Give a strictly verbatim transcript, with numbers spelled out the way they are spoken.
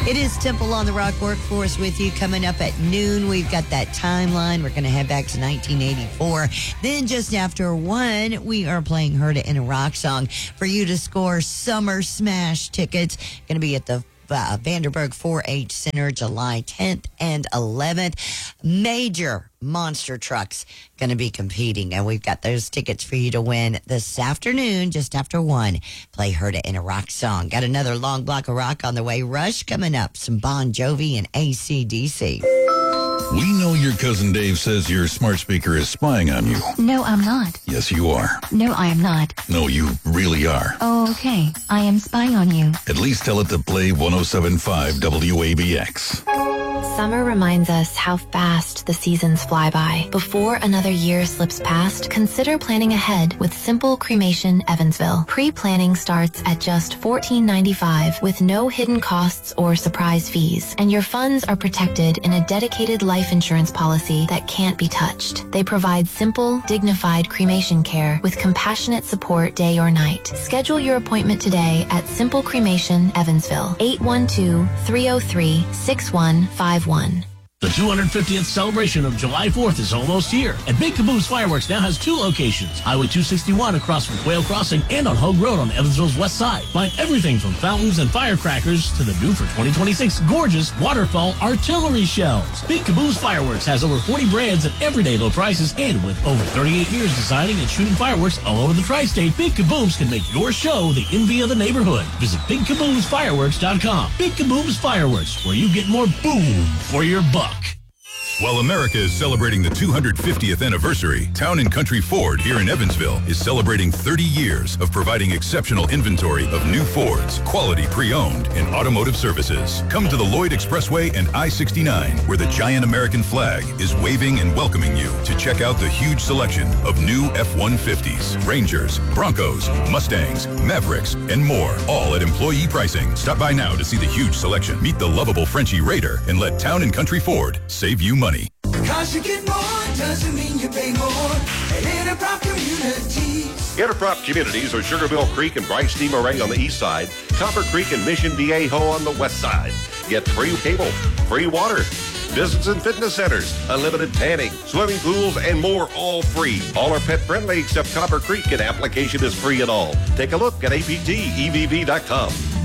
It is Temple on the Rock Workforce with you. Coming up at noon, we've got that timeline. We're going to head back to nineteen eighty-four. Then just after one, we are playing Heard It in a Rock Song for you to score Summer Smash tickets. Going to be at the uh, Vanderburg four H Center July tenth and eleventh. Major monster trucks going to be competing, and we've got those tickets for you to win this afternoon just after one. Play Heard It in a Rock Song. Got another long block of rock on the way. Rush coming up, some Bon Jovi and A C D C. We know your cousin Dave says your smart speaker is spying on you. No, I'm not. Yes, you are. No, I am not. No, you really are. Oh, okay. I am spying on you. At least tell it to play one oh seven point five W A B X. Summer reminds us how fast the seasons fly by. Before another year slips past, consider planning ahead with Simple Cremation Evansville. Pre-planning starts at just fourteen ninety-five with no hidden costs or surprise fees, and your funds are protected in a dedicated life insurance policy that can't be touched. They provide simple, dignified cremation care with compassionate support day or night. Schedule your appointment today at Simple Cremation Evansville, eight one two, three oh three, six one five one. The two hundred fiftieth celebration of July fourth is almost here, and Big Caboose Fireworks now has two locations, Highway two sixty-one across from Quail Crossing and on Hogue Road on Evansville's west side. Find everything from fountains and firecrackers to the new for twenty twenty-six gorgeous waterfall artillery shells. Big Caboose Fireworks has over forty brands at everyday low prices, and with over thirty-eight years designing and shooting fireworks all over the tri-state, Big Caboose can make your show the envy of the neighborhood. Visit big caboose fireworks dot com. Big Caboose Fireworks, where you get more boom for your buck. While America is celebrating the two hundred fiftieth anniversary, Town and Country Ford here in Evansville is celebrating thirty years of providing exceptional inventory of new Fords, quality pre-owned, and automotive services. Come to the Lloyd Expressway and I sixty-nine, where the giant American flag is waving and welcoming you to check out the huge selection of new F one fifties, Rangers, Broncos, Mustangs, Mavericks, and more, all at employee pricing. Stop by now to see the huge selection. Meet the lovable Frenchie Raider and let Town and Country Ford save you money. Because you get more doesn't mean you pay more at Interprop Communities. Interprop Communities are Sugar Mill Creek and Bryce D. Moray on the east side, Copper Creek and Mission Viejo on the west side. Get free cable, free water, business and fitness centers, unlimited tanning, swimming pools, and more, all free. All are pet friendly except Copper Creek, and application is free and all. Take a look at A P T E V V dot com.